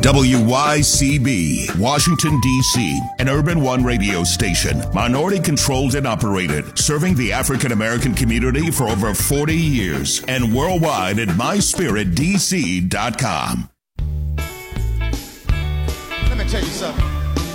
WYCB, Washington, D.C., an Urban One radio station, minority controlled and operated, serving the African American community for over 40 years, and worldwide at myspiritdc.com. Let me tell you something.